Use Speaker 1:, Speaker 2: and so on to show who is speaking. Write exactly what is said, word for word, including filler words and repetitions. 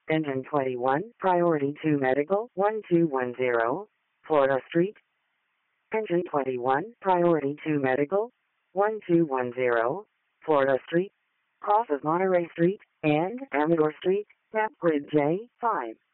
Speaker 1: Engine twenty-one, Priority two Medical, one two one zero, Florida Street. Engine twenty-one, Priority two Medical, one two one zero, Florida Street, cross of Monterey Street and Amador Street, map grid J five.